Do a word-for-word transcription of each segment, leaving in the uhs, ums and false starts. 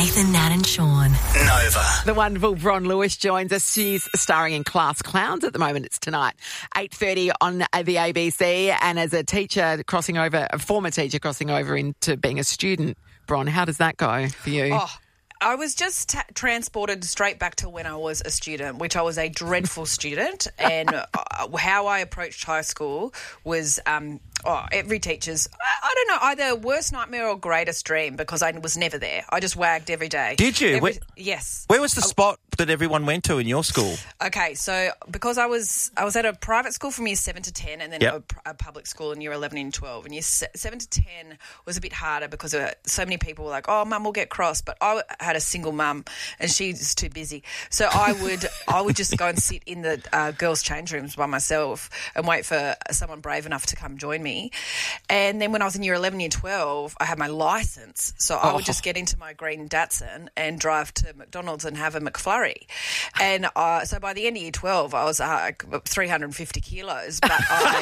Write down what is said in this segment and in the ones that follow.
Nathan, Nat and Sean. Nova. The wonderful Bron Lewis joins us. She's starring in Class Clowns at the moment. It's tonight, eight thirty on the A B C. And as a teacher crossing over, a former teacher crossing over into being a student, Bron, how does that go for you? Oh, I was just t- transported straight back to when I was a student, which I was a dreadful student. And uh, how I approached high school was... Um, Oh, every teacher's, I, I don't know, either worst nightmare or greatest dream, because I was never there. I just wagged every day. Did you? Every, Where, yes. Where was the spot that everyone went to in your school? Okay, so because I was I was at a private school from year seven to ten, and then Yep. a, a public school in year eleven and twelve. And year se- seven to ten was a bit harder because uh, so many people were like, oh, mum will get cross. But I had a single mum and she's too busy. So I would I would just go and sit in the uh, girls' change rooms by myself and wait for someone brave enough to come join me. And then when I was in year eleven, year twelve, I had my licence. So I would Oh. just get into my green Datsun and drive to McDonald's and have a McFlurry. And uh, so by the end of year twelve, I was uh, three hundred fifty kilos, but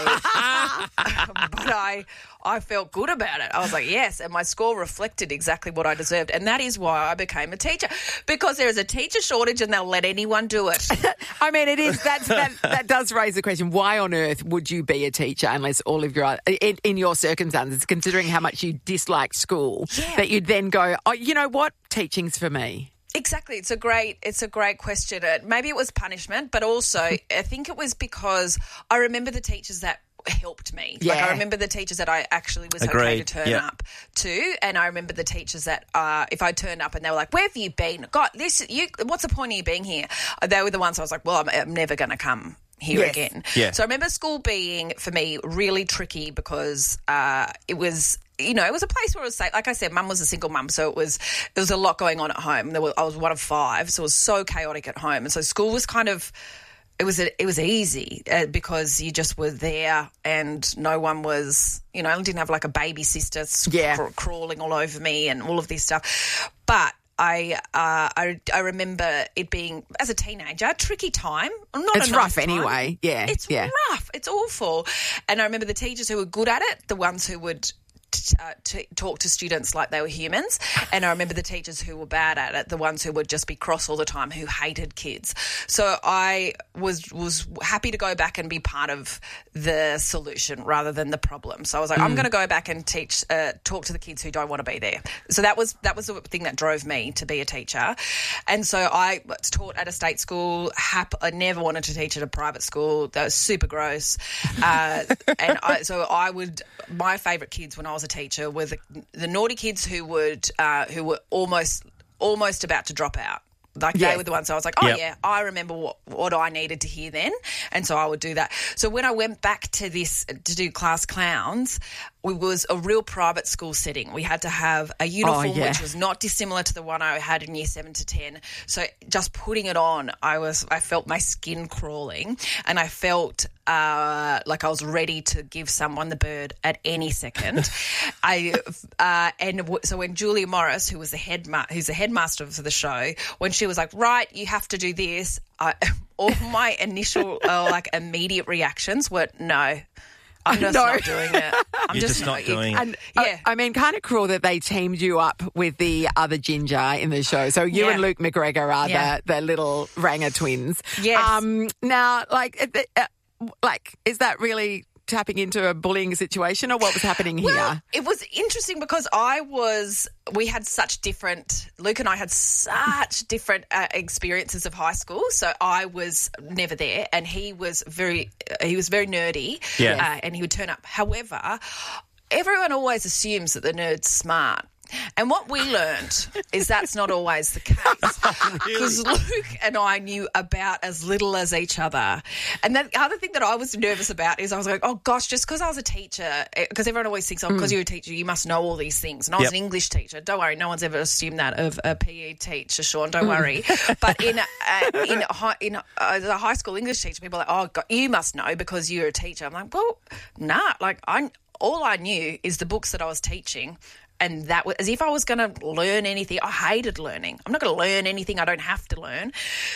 I, but I, I felt good about it. I was like, yes, and my score reflected exactly what I deserved. And that is why I became a teacher, because there is a teacher shortage and they'll let anyone do it. I mean, it is that's, that that does raise the question: why on earth would you be a teacher unless all of your in, in your circumstances, considering how much you disliked school, Yeah. that you'd then go, oh, you know what, teaching's for me. Exactly. It's a great it's a great question. Uh, Maybe it was punishment, but also I think it was because I remember the teachers that helped me. Like Yeah. I remember the teachers that I actually was okay to Agreed. turn Yeah. up to, and I remember the teachers that uh, if I turned up and they were like, "Where have you been? God, this you. What's the point of you being here?" Uh, They were the ones I was like, "Well, I'm, I'm never going to come here Yes. again." Yeah. So I remember school being for me really tricky because uh, it was. You know, it was a place where it was safe. Like I said, mum was a single mum, so it was there was a lot going on at home. There was, I was one of five, so it was so chaotic at home, and so school was kind of it was a, it was easy uh, because you just were there, and no one was. You know, I didn't have like a baby sister sc- Yeah. cr- crawling all over me and all of this stuff, but. I, uh, I I remember it being, as a teenager, a tricky time. Not It's a nice rough time. anyway. Yeah, It's yeah. rough. It's awful. And I remember the teachers who were good at it, the ones who would t- uh, t- talk to students like they were humans. And I remember the teachers who were bad at it, the ones who would just be cross all the time, who hated kids. So I was was happy to go back and be part of the solution rather than the problem. So I was like, I'm going to go back and teach, uh, talk to the kids who don't want to be there. So that was that was the thing that drove me to be a teacher. And so I taught at a state school. Hap- I never wanted to teach at a private school. That was super gross. Uh, and I, so I would, my favourite kids when I was a teacher were the, the naughty kids who would uh, who were almost almost about to drop out. Like Yes. they were the ones I was like, oh, Yep. yeah, I remember what, what I needed to hear then. And so I would do that. So when I went back to this, to do Class Clowns, it was a real private school setting. We had to have a uniform, Oh, yeah. which was not dissimilar to the one I had in year seven to ten. So just putting it on, I was, I felt my skin crawling, and I felt uh, like I was ready to give someone the bird at any second. I uh, and w- so when Julia Morris, who was the head, ma- who's the headmaster for the show, when she was like, "Right, you have to do this," I, all my initial uh, like immediate reactions were no. I'm just No. not doing it. I'm You're just not doing it. And Yeah. I, I mean, kind of cruel that they teamed you up with the other ginger in the show. So you Yeah. and Luke McGregor are Yeah. the, the little Ranger twins. Yes. Um, now, like, uh, uh, like, is that really tapping into a bullying situation, or what was happening here? Well, it was interesting because I was, we had such different, Luke and I had such different uh, experiences of high school. So I was never there, and he was very, uh, he was very nerdy, Yeah. uh, and he would turn up. However, everyone always assumes that the nerd's smart. And what we learned is that's not always the case. Because Luke and I knew about as little as each other. And the other thing that I was nervous about is I was like, oh, gosh, just because I was a teacher, because everyone always thinks, oh, because you're a teacher, you must know all these things. And I was Yep. an English teacher. Don't worry, no one's ever assumed that of a P E teacher, Sean. Don't worry. But in uh, in, high, in uh, as a high school English teacher, people are like, oh, God, you must know because you're a teacher. I'm like, well, nah. Like, I, all I knew is the books that I was teaching. And that was as if I was going to learn anything. I hated learning. I'm not going to learn anything I don't have to learn.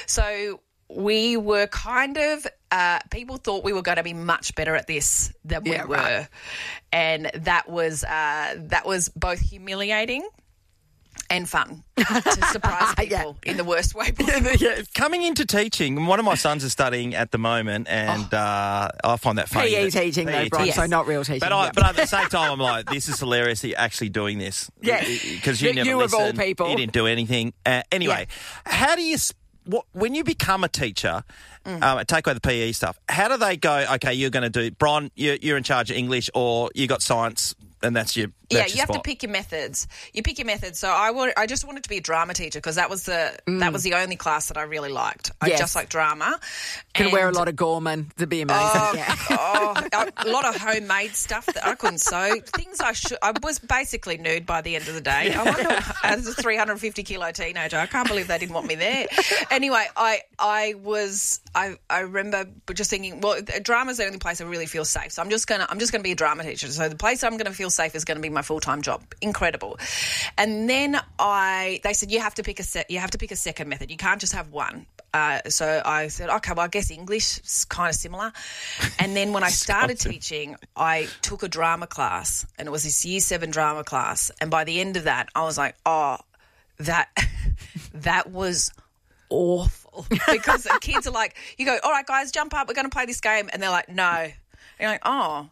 So we were kind of, uh, people thought we were going to be much better at this than Yeah, we were. right. And that was, uh, that was both humiliating and fun to surprise people Yeah. in the worst way possible. Yes. Coming into teaching, one of my sons is studying at the moment, and Oh. uh, I find that funny. P E that- teaching, though, P E Bron, Yes. so not real teaching. But, I, yeah. but at the same time, I'm like, this is hilarious. He actually doing this. Yeah. Because you You- never you of all listened. people. He didn't do anything. Uh, anyway, how do you, s- what, when you become a teacher, Mm. um, take away the P E stuff, how do they go, okay, you're going to do, Bron, you're, you're in charge of English, or you got science, and that's your Yeah, that's you your have to spot? pick your methods. You pick your methods. So I wa- I just wanted to be a drama teacher because that was the that was the only class that I really liked. I Mm. Yes. just like drama. Can wear a And- lot of Gorman to be amazing. Oh, yeah. oh, a lot of homemade stuff that I couldn't sew. Things I should. I was basically nude by the end of the day. I wonder, as a three hundred fifty kilo teenager, I can't believe they didn't want me there. Anyway, I I was I I remember just thinking, well, drama's the only place I really feel safe. So I'm just gonna I'm just gonna be a drama teacher. So the place I'm gonna feel safe is gonna be my full time job. Incredible. And then I they said you have to pick a set. You have to pick a second method. You can't just have one. Uh, so I said, okay, well, I guess English is kind of similar. And then when I started teaching, I took a drama class, and it was this year seven drama class. And by the end of that, I was like, oh, that that was awful. Because the kids are like, you go, all right, guys, jump up, we're going to play this game. And they're like, no. And you're like, oh.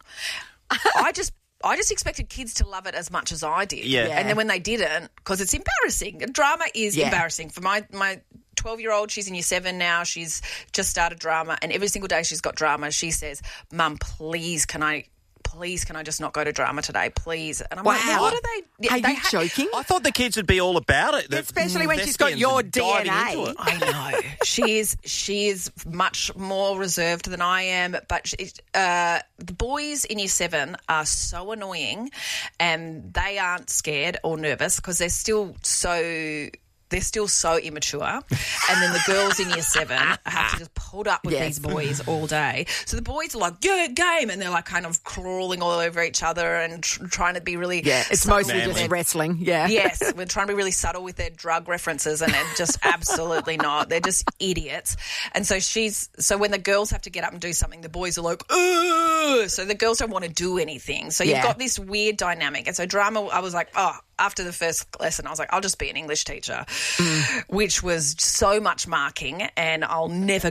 I just... I just expected kids to love it as much as I did. Yeah. Yeah. And then when they didn't, because it's embarrassing. Drama is Yeah. embarrassing. For my my twelve-year-old, she's in year seven now. She's just started drama. And every single day she's got drama. She says, Mum, please, can I... Please, can I just not go to drama today, please? And I'm like, Wow. what are they? Are they you ha- joking? I thought the kids would be all about it. the Especially when she's got thespians your and diving D N A. into it. I know. she is she is much more reserved than I am, but she, uh, the boys in year seven are so annoying, and they aren't scared or nervous because they're still so... They're still so immature. And then the girls in year seven have to just put up with Yes. these boys all day. So the boys are like, yeah, game. And they're like kind of crawling all over each other and tr- trying to be really... Yeah, it's subtle mostly with just Manly. their- wrestling. Yeah. Yes, we're trying to be really subtle with their drug references, and they're just absolutely not. They're just idiots. And so she's so when the girls have to get up and do something, the boys are like, ugh. So the girls don't want to do anything. So you've Yeah. got this weird dynamic. And so drama, I was like, oh. After the first lesson, I was like, I'll just be an English teacher, which was so much marking, and I'll never